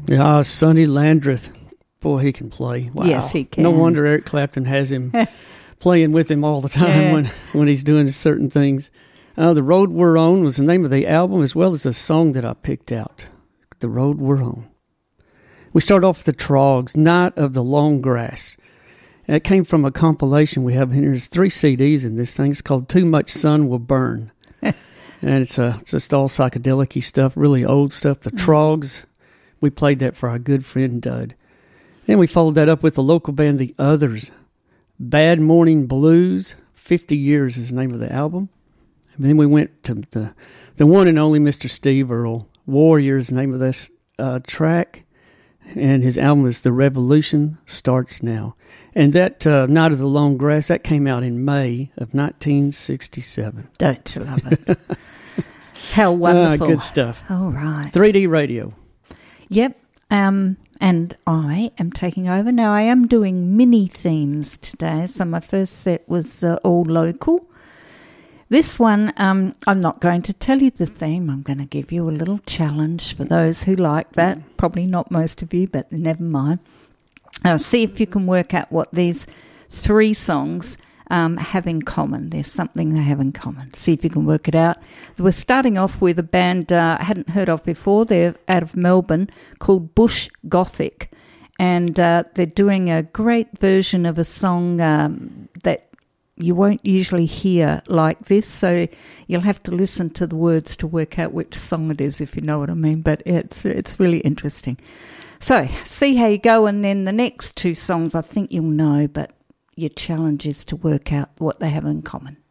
Yeah, Sonny Landreth. Boy, he can play. Wow. Yes, he can. No wonder Eric Clapton has him playing with him all the time when he's doing certain things. The Road We're On was the name of the album, as well as a song that I picked out. The Road We're On. We start off with the Troggs, Night of the Long Grass. And it came from a compilation we have here. There's 3 CDs in this thing. It's called Too Much Sun Will Burn. And it's just all psychedelic-y stuff, really old stuff. The Troggs, we played that for our good friend Dud. Then we followed that up with the local band The Others. Bad Morning Blues, 50 Years is the name of the album. And then we went to the one and only Mr. Steve Earle. Warriors, name of this track. And his album is The Revolution Starts Now. And that Night of the Long Grass, that came out in May of 1967. Don't you love it? How wonderful. Good stuff. All right. 3D radio. Yep. And I am taking over. Now, I am doing mini themes today. So my first set was all local. This one, I'm not going to tell you the theme. I'm going to give you a little challenge for those who like that. Probably not most of you, but never mind. See if you can work out what these 3 songs have in common. There's something they have in common. See if you can work it out. We're starting off with a band I hadn't heard of before. They're out of Melbourne called Bush Gothic. And they're doing a great version of a song that you won't usually hear like this, so you'll have to listen to the words to work out which song it is, if you know what I mean, but it's really interesting. So, see how you go, and then the next 2 songs I think you'll know, but your challenge is to work out what they have in common.